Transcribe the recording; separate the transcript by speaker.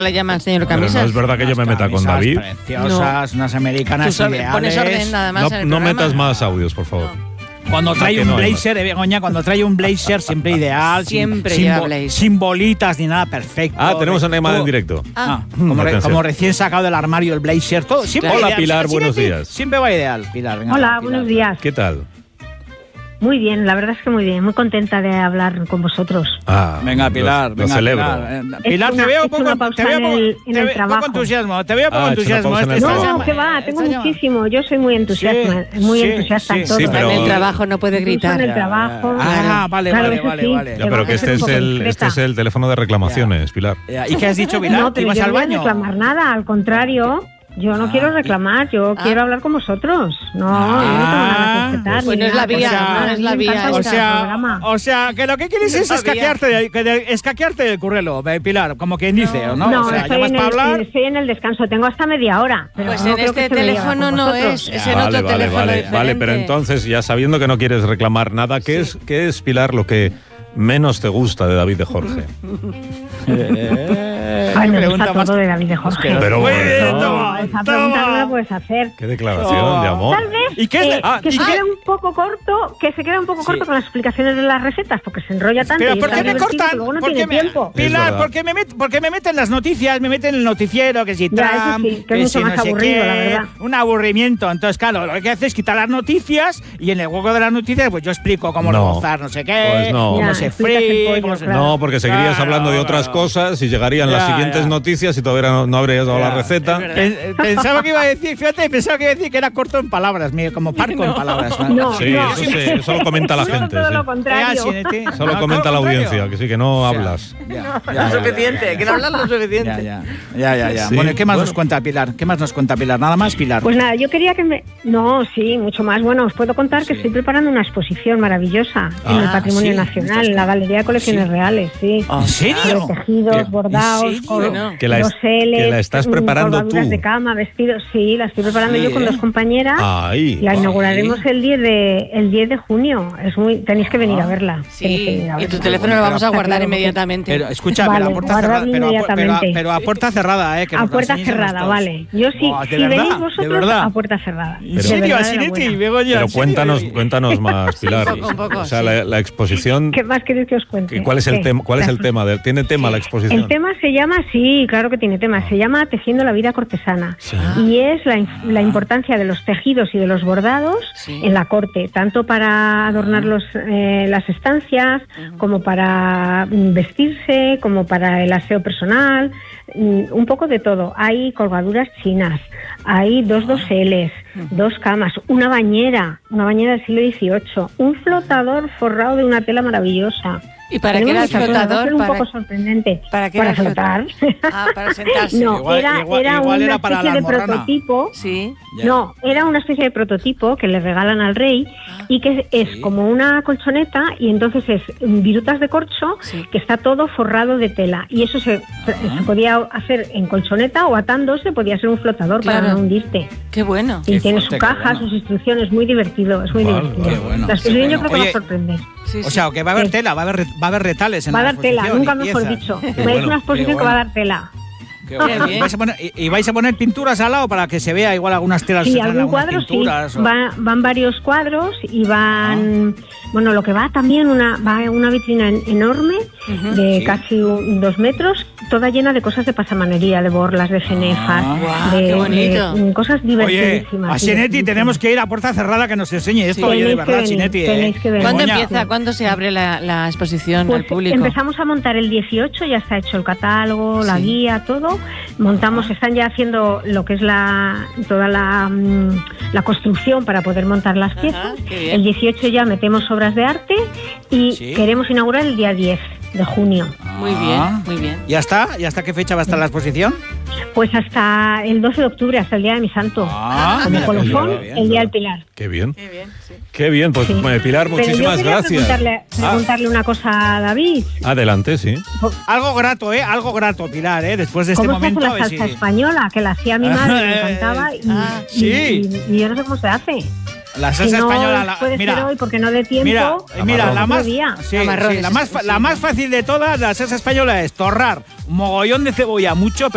Speaker 1: le llaman señor
Speaker 2: Pero
Speaker 1: Camisas.
Speaker 2: no es verdad que yo me meta con David.
Speaker 3: Preciosas, unas americanas ideales.
Speaker 1: Pones orden nada más en el
Speaker 2: No
Speaker 1: programa.
Speaker 2: metas más audios, por favor.
Speaker 3: Cuando trae
Speaker 2: Que
Speaker 3: un
Speaker 2: no hay
Speaker 3: blazer, Begoña, cuando trae un blazer siempre ideal.
Speaker 1: Siempre
Speaker 3: sin,
Speaker 1: lleva
Speaker 3: bo-
Speaker 1: blazer.
Speaker 3: sin bolitas ni nada, perfecto.
Speaker 2: Tenemos a Neymar en directo. Atención.
Speaker 3: Como recién sacado del armario el blazer, todo. Siempre
Speaker 2: Hola,
Speaker 3: ideal.
Speaker 2: Pilar, buenos
Speaker 3: Siempre-
Speaker 2: días.
Speaker 3: Siempre va ideal, Pilar. Venga,
Speaker 4: Hola,
Speaker 3: Pilar.
Speaker 4: buenos días.
Speaker 2: ¿Qué tal?
Speaker 4: Muy bien, la verdad es que muy bien. Muy contenta de hablar con vosotros.
Speaker 3: Venga, Pilar,
Speaker 2: lo
Speaker 3: venga,
Speaker 2: celebro.
Speaker 3: Pilar, te veo
Speaker 4: es una pausa en el trabajo.
Speaker 3: entusiasmo. Te veo poco
Speaker 2: Ha hecho una
Speaker 3: entusiasmo.
Speaker 2: pausa en el
Speaker 4: No,
Speaker 2: trabajo.
Speaker 4: que va, tengo
Speaker 3: Esta
Speaker 4: muchísimo. Yo soy muy entusiasta, entusiasta en todo.
Speaker 2: sí, pero-
Speaker 1: En el trabajo no puede
Speaker 4: Incluso
Speaker 1: gritar.
Speaker 4: en el trabajo.
Speaker 3: Vale,
Speaker 4: Claro,
Speaker 3: vale,
Speaker 4: eso
Speaker 3: vale,
Speaker 4: sí.
Speaker 3: vale.
Speaker 2: Ya, pero que este es el teléfono de reclamaciones, Pilar.
Speaker 3: ¿Y qué has dicho, Pilar?
Speaker 4: No,
Speaker 3: ¿Te
Speaker 4: pero
Speaker 3: ibas
Speaker 4: yo
Speaker 3: al
Speaker 4: no voy a
Speaker 3: baño?
Speaker 4: reclamar nada, al contrario. Yo no quiero reclamar, yo quiero hablar con vosotros. No, yo no tengo nada que respetar.
Speaker 1: Pues
Speaker 4: ni
Speaker 1: no es la
Speaker 4: nada.
Speaker 1: vía,
Speaker 4: O sea,
Speaker 1: no es
Speaker 4: a mí
Speaker 1: la
Speaker 4: me
Speaker 1: vía
Speaker 4: encanta
Speaker 1: esta.
Speaker 4: vuestro programa.
Speaker 3: O sea, que lo que quieres es escaquearte del currelo, Pilar, como quien dice, ¿no?
Speaker 4: No,
Speaker 3: O sea,
Speaker 4: estoy,
Speaker 3: llamas
Speaker 4: en
Speaker 3: para hablar.
Speaker 4: estoy en el descanso, tengo hasta media hora. Pero
Speaker 1: Pues
Speaker 4: no
Speaker 1: en
Speaker 4: creo que
Speaker 1: este
Speaker 4: se me lleve
Speaker 1: teléfono
Speaker 4: con
Speaker 1: no
Speaker 4: vosotros.
Speaker 1: es en otro teléfono diferente.
Speaker 2: Vale, pero entonces, ya sabiendo que no quieres reclamar nada, ¿qué es, Pilar, lo que menos te gusta de David de Jorge?
Speaker 4: Ay, me
Speaker 3: pregunta
Speaker 4: gusta
Speaker 3: más-
Speaker 4: todo de David de Jorge.
Speaker 2: Pero
Speaker 3: Muy
Speaker 2: bueno.
Speaker 3: bien, toma,
Speaker 4: Esa pregunta no la puedes hacer.
Speaker 2: Qué declaración de amor.
Speaker 4: Tal vez
Speaker 3: ¿Y qué es de-
Speaker 4: que
Speaker 3: y
Speaker 4: se
Speaker 3: qué-
Speaker 4: queda un poco corto, corto con las explicaciones de las recetas, porque se enrolla tanto.
Speaker 3: Pero
Speaker 4: y
Speaker 3: ¿por
Speaker 4: es
Speaker 3: qué
Speaker 4: tan
Speaker 3: me
Speaker 4: divertido
Speaker 3: cortan?
Speaker 4: que luego no
Speaker 3: ¿Por qué
Speaker 4: tiene
Speaker 3: me-
Speaker 4: tiempo.
Speaker 2: Es
Speaker 3: Pilar,
Speaker 2: verdad.
Speaker 3: porque me meten las noticias, me meten el noticiero, que si
Speaker 4: Ya, eso
Speaker 3: Trump,
Speaker 4: sí, que es mucho
Speaker 3: si
Speaker 4: más
Speaker 3: no sé
Speaker 4: aburrido,
Speaker 3: qué,
Speaker 4: la verdad.
Speaker 3: un aburrimiento. Entonces, claro, lo que hace es quitar las noticias y en el hueco de las noticias, pues yo explico cómo
Speaker 2: No.
Speaker 3: rebozar no sé qué,
Speaker 2: Pues no.
Speaker 3: cómo
Speaker 4: Ya,
Speaker 3: se
Speaker 4: explicas el
Speaker 3: fríe,
Speaker 4: pollo,
Speaker 3: cómo se...
Speaker 4: claro.
Speaker 2: No, porque seguirías
Speaker 3: Claro,
Speaker 2: hablando de otras
Speaker 3: claro.
Speaker 2: cosas y llegarían
Speaker 3: Ya,
Speaker 2: las siguientes
Speaker 3: ya.
Speaker 2: noticias y todavía no habrías dado la receta.
Speaker 3: Pensaba que iba a decir, fíjate, pensaba que iba a decir que era corto en palabras, como parco en palabras.
Speaker 4: No,
Speaker 2: Sí,
Speaker 4: no.
Speaker 2: eso lo comenta la
Speaker 4: No,
Speaker 2: gente.
Speaker 4: todo
Speaker 2: sí.
Speaker 4: lo contrario.
Speaker 2: Solo comenta la audiencia, que sí, que no hablas.
Speaker 1: No es suficiente, que no hablas lo suficiente.
Speaker 3: Ya.
Speaker 2: Sí.
Speaker 3: Bueno, ¿qué más
Speaker 2: Bueno.
Speaker 3: nos cuenta Pilar? ¿Qué más nos cuenta Pilar? Nada más, Pilar.
Speaker 4: Pues nada, yo quería que me... No, sí, mucho más. Bueno, os puedo contar que estoy preparando una exposición maravillosa en el Patrimonio
Speaker 3: sí,
Speaker 4: Nacional, en la Galería de Colecciones Reales, sí.
Speaker 3: ¿En serio?
Speaker 4: De tejidos, bordados,
Speaker 3: ¿En serio?
Speaker 1: No.
Speaker 2: Que la estás preparando
Speaker 4: colgaduras
Speaker 2: tú.
Speaker 4: de cama, vestidos, sí, la estoy preparando yo con dos compañeras.
Speaker 2: Ahí.
Speaker 4: La inauguraremos el 10 de junio. Tenéis que venir a verla. Tenéis que
Speaker 1: Sí,
Speaker 4: venir a
Speaker 1: y tu
Speaker 4: verla.
Speaker 1: teléfono lo vamos a
Speaker 4: Está
Speaker 1: guardar
Speaker 4: claro,
Speaker 1: inmediatamente.
Speaker 3: Pero escucha,
Speaker 4: Vale,
Speaker 3: pero a puerta cerrada,
Speaker 4: guardadlo inmediatamente.
Speaker 3: pero a puerta cerrada, que
Speaker 4: A
Speaker 3: nos
Speaker 4: puerta
Speaker 3: enseñes
Speaker 4: cerrada,
Speaker 3: todos.
Speaker 4: vale. Yo sí,
Speaker 3: Buah,
Speaker 4: si
Speaker 3: ¿de verdad?
Speaker 4: venís
Speaker 3: ¿De
Speaker 4: vosotros,
Speaker 3: verdad?
Speaker 4: a puerta cerrada.
Speaker 3: ¿En
Speaker 4: De
Speaker 3: serio,
Speaker 4: verdad,
Speaker 3: Asinetti?
Speaker 4: enhorabuena.
Speaker 3: Begoña,
Speaker 2: Pero
Speaker 3: ¿en serio?
Speaker 2: cuéntanos más, Pilar.
Speaker 1: poco,
Speaker 2: O sea,
Speaker 1: sí.
Speaker 2: la exposición.
Speaker 4: ¿Qué más queréis que os cuente?
Speaker 2: ¿Cuál es el
Speaker 4: ¿Qué?
Speaker 2: tema? ¿Cuál es el tema? ¿Tiene tema la exposición?
Speaker 4: El tema se llama, sí, claro que tiene tema, se llama Tejiendo la vida cortesana.
Speaker 2: Sí.
Speaker 4: Y es la importancia de los tejidos y de los bordados
Speaker 1: Sí.
Speaker 4: en la corte, tanto para adornar las estancias, como para vestirse, como para el aseo personal, un poco de todo. Hay colgaduras chinas, hay dos doseles, dos camas, una bañera del siglo XVIII, un flotador forrado de una tela maravillosa.
Speaker 1: ¿Y para qué era el
Speaker 4: Tenemos muchas cosas, va a
Speaker 1: flotador?
Speaker 4: ser un
Speaker 1: ¿Para-
Speaker 4: poco sorprendente.
Speaker 1: ¿Para qué era el
Speaker 4: flotar.
Speaker 1: Ah, para sentarse.
Speaker 4: No,
Speaker 3: Igual-
Speaker 4: era
Speaker 3: igual
Speaker 4: una
Speaker 3: era para
Speaker 4: especie
Speaker 3: la
Speaker 4: de
Speaker 3: almorrana.
Speaker 4: prototipo.
Speaker 1: Sí.
Speaker 3: Ya.
Speaker 4: No, era una especie de prototipo que le regalan al rey y que es como una colchoneta y entonces es virutas de corcho
Speaker 1: Sí.
Speaker 4: que está todo forrado de tela y eso se podía hacer en colchoneta o atándose, podía ser un flotador
Speaker 1: Claro.
Speaker 4: para no hundirte.
Speaker 1: Qué bueno.
Speaker 4: Y
Speaker 3: Qué
Speaker 4: tiene
Speaker 3: fuerte,
Speaker 4: su
Speaker 3: qué
Speaker 4: caja,
Speaker 3: bueno.
Speaker 4: sus instrucciones, muy divertido, es muy
Speaker 2: Vale,
Speaker 4: divertido.
Speaker 2: qué
Speaker 3: bueno,
Speaker 4: La exposición
Speaker 3: qué
Speaker 4: yo creo que
Speaker 3: bueno.
Speaker 4: va a sorprender.
Speaker 1: Sí,
Speaker 3: O
Speaker 1: sí.
Speaker 3: sea, que va a haber
Speaker 4: Sí.
Speaker 3: tela, va a haber retales en
Speaker 4: Va a
Speaker 3: la
Speaker 4: dar tela,
Speaker 3: exposición
Speaker 4: nunca
Speaker 3: y
Speaker 4: mejor
Speaker 3: piezas.
Speaker 4: dicho.
Speaker 2: Qué
Speaker 4: Es
Speaker 2: bueno,
Speaker 4: una exposición que va a dar tela.
Speaker 3: Qué bueno.
Speaker 1: bien.
Speaker 3: ¿Y vais a poner pinturas al lado para que se vea igual algunas telas?
Speaker 4: Sí,
Speaker 3: se traen
Speaker 4: algún
Speaker 3: algunas
Speaker 4: cuadro sí.
Speaker 3: pinturas, o-
Speaker 4: Van varios cuadros y van... Bueno, lo que va también, va una vitrina enorme de
Speaker 3: Sí.
Speaker 4: casi 2 metros, toda llena de cosas de pasamanería, de borlas, de cenefas,
Speaker 1: Guau,
Speaker 4: de,
Speaker 1: qué bonito.
Speaker 4: de cosas
Speaker 3: Oye,
Speaker 4: divertidísimas.
Speaker 3: a Sinetti tenemos que ir a puerta cerrada que nos enseñe esto, oye, de
Speaker 4: Tenéis que
Speaker 3: verdad,
Speaker 4: venir,
Speaker 3: Sinetti.
Speaker 4: tenéis que venir.
Speaker 1: ¿Cuándo
Speaker 3: Begoña,
Speaker 1: empieza? ¿Cuándo se abre la exposición
Speaker 4: Pues
Speaker 1: al público?
Speaker 4: empezamos a montar el 18, ya está hecho el catálogo, la
Speaker 1: Sí.
Speaker 4: guía, todo. Montamos, están ya haciendo lo que es toda la construcción para poder montar las piezas.
Speaker 1: qué bien.
Speaker 4: El 18 ya metemos obras de arte y
Speaker 3: Sí.
Speaker 4: queremos inaugurar el día 10 de junio.
Speaker 1: Muy bien, muy bien.
Speaker 3: ¿Ya está? ¿Y hasta qué fecha va a estar la exposición?
Speaker 4: Pues hasta el 12 de octubre, hasta el día de mi santo. Como
Speaker 3: mira,
Speaker 4: colofón,
Speaker 3: bien,
Speaker 4: el día del Pilar.
Speaker 2: Qué bien.
Speaker 1: Qué bien, sí.
Speaker 2: Qué bien. Pues
Speaker 4: Sí.
Speaker 2: Pilar,
Speaker 4: Pero
Speaker 2: muchísimas
Speaker 4: yo quería
Speaker 2: gracias.
Speaker 4: preguntarle una cosa a David.
Speaker 2: Adelante, sí.
Speaker 3: Algo grato, algo grato, Pilar, después de este
Speaker 4: ¿Cómo se hace
Speaker 3: momento.
Speaker 4: la
Speaker 3: a ver
Speaker 4: salsa
Speaker 3: si-
Speaker 4: española? Que la hacía mi madre, me encantaba
Speaker 3: sí.
Speaker 4: y yo no sé cómo se hace.
Speaker 3: La
Speaker 4: Si
Speaker 3: salsa
Speaker 4: no
Speaker 3: española,
Speaker 4: puede
Speaker 3: mira,
Speaker 4: ser hoy porque no dé tiempo.
Speaker 3: mira,
Speaker 2: Amarrón.
Speaker 3: la más,
Speaker 4: Otro día.
Speaker 3: sí,
Speaker 1: Amarrones,
Speaker 3: sí, la
Speaker 1: sí,
Speaker 3: más fácil de todas, la salsa española es torrar un mogollón de cebolla, mucho,